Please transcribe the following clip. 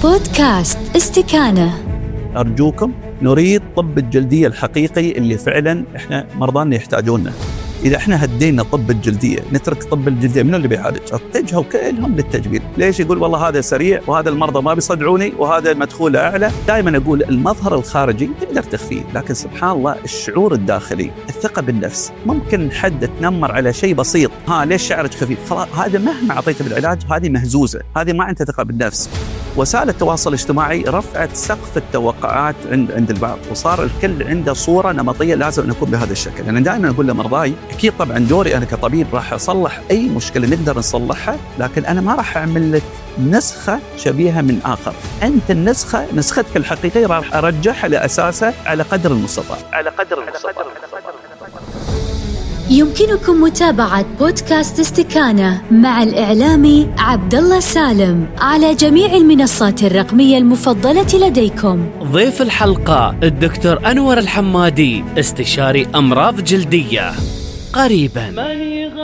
بودكاست استكانة. أرجوكم نريد طب الجلدية الحقيقي اللي فعلا إحنا مرضانا يحتاجونه. إذا إحنا هدينا طب الجلدية نترك طب الجلدية، منو اللي بيعالج؟ اتجهوا كلهم للتجميل. ليش يقول والله هذا سريع وهذا المرضى ما بيصدعوني وهذا مدخول أعلى؟ دائما أقول المظهر الخارجي تقدر تخفيه، لكن سبحان الله الشعور الداخلي، الثقة بالنفس. ممكن حد تنمر على شيء بسيط، ليش شعرك خفيف؟ خلاص هذا مهما أعطيته بالعلاج هذه مهزوزة، هذه ما عندها ثقة بالنفس. وسائل التواصل الاجتماعي رفعت سقف التوقعات عند البعض، وصار الكل عنده صورة نمطية لازم نكون بهذا الشكل. أنا دائما أقول لمرضاي أكيد طبعا دوري أنا كطبيب راح أصلح أي مشكلة نقدر نصلحها، لكن أنا ما راح أعمل لك نسخة شبيهة من آخر. أنت نسختك الحقيقية راح أرجعها لأساسها على قدر المستطاع. يمكنكم متابعة بودكاست استكانة مع الإعلامي عبدالله سالم على جميع المنصات الرقمية المفضلة لديكم. ضيف الحلقة الدكتور أنور الحمادي، استشاري أمراض جلدية، قريباً.